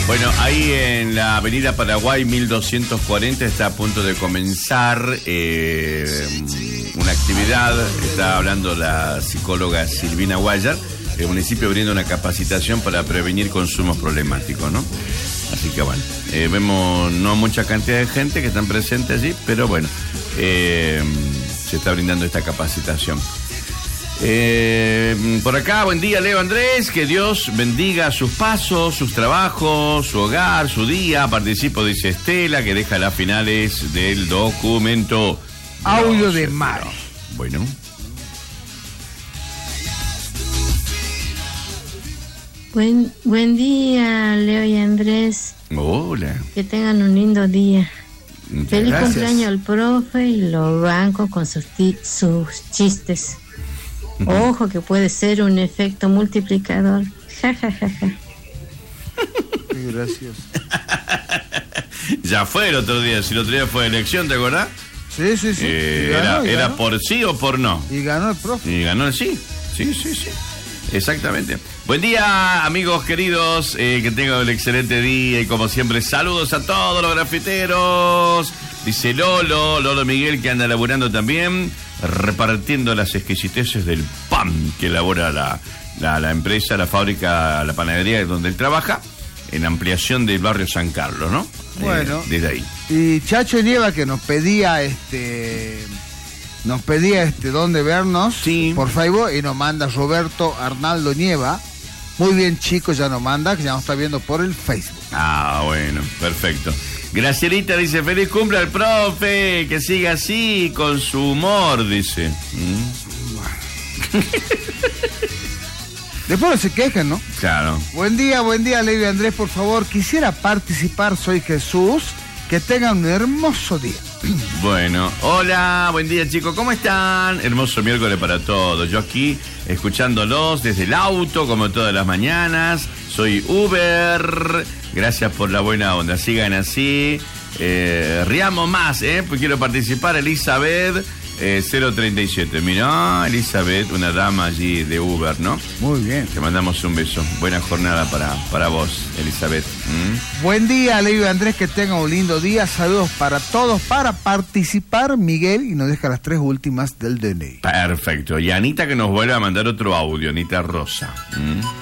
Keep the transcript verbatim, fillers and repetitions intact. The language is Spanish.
Bueno, ahí en la avenida Paraguay mil doscientos cuarenta está a punto de comenzar eh, una actividad. Está hablando la psicóloga Silvina Guayar. El municipio brinda una capacitación para prevenir consumos problemáticos, ¿no? Así que bueno, eh, vemos no mucha cantidad de gente que están presentes allí, pero bueno, eh, se está brindando esta capacitación. Eh, por acá, buen día, Leo Andrés, que Dios bendiga sus pasos, sus trabajos, su hogar, su día. Participo, dice Estela, que deja las finales del documento. Audio no, de mar. Bueno. Buen, buen día, Leo y Andrés. Hola. Que tengan un lindo día. Muchas Feliz gracias. cumpleaños al profe y lo banco con sus, ti- sus chistes. Ojo que puede ser un efecto multiplicador. Ja, ja, ja, ja. Gracias. Ya fue el otro día, si el otro día fue elección, ¿te acordás? Sí, sí, sí. Eh, Y ganó, era, y era ganó. por sí o por no. Y ganó el profe. Y ganó el sí. Sí, sí, sí. Exactamente. Buen día, amigos queridos. Eh, que tengan un excelente día. Y como siempre, saludos a todos los grafiteros. Dice Lolo, Lolo Miguel, que anda laburando también, repartiendo las exquisiteces del pan que elabora la, la, la empresa, la fábrica, la panadería donde él trabaja, en ampliación del barrio San Carlos, ¿no? Bueno. Eh, desde ahí. Y Chacho Nieva, que nos pedía este nos pedía este dónde vernos, Sí. por Facebook, y nos manda Roberto Arnaldo Nieva. Muy bien, chicos, ya nos manda, que ya nos está viendo por el Facebook. Ah, bueno, perfecto. Gracielita dice, feliz cumple al profe, que siga así, con su humor, dice. ¿Mm? Después no se quejan, ¿no? Claro. Buen día, buen día, Leo y Andrés, por favor, quisiera participar, soy Jesús, que tengan un hermoso día. Bueno, hola, buen día chicos, ¿cómo están? Hermoso miércoles para todos. Yo aquí escuchándolos desde el auto, como todas las mañanas. Soy Uber. Gracias por la buena onda. Sigan así. Eh, riamos más, ¿eh? Pues quiero participar. Elizabeth eh, cero treinta y siete. Mirá, Elizabeth, una dama allí de Uber, ¿no? Muy bien. Te mandamos un beso. Buena jornada para, para vos, Elizabeth. ¿Mm? Buen día, Leo y Andrés, que tengan un lindo día. Saludos para todos. Para participar, Miguel, y nos deja las tres últimas del D N I. Perfecto. Y Anita, que nos vuelve a mandar otro audio, Anita Rosa. ¿Mm?